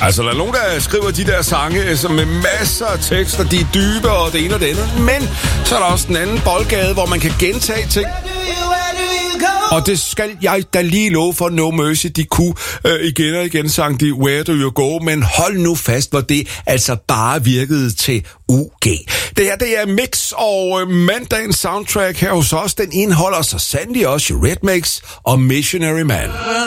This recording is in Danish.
Altså, der er nogen, der skriver de der sange som med masser af tekster, de er dybe og det ene og det andet. Men så er der også den anden boldgade, hvor man kan gentage ting. Og det skal jeg da lige love for. No Mercy, de kunne igen og igen sang de Where Do You Go, men hold nu fast, hvor det altså bare virkede til UG. Det her, det er Mix, og mandagens soundtrack her hos os, den indeholder så sandelig også Eurythmics og Missionary Man.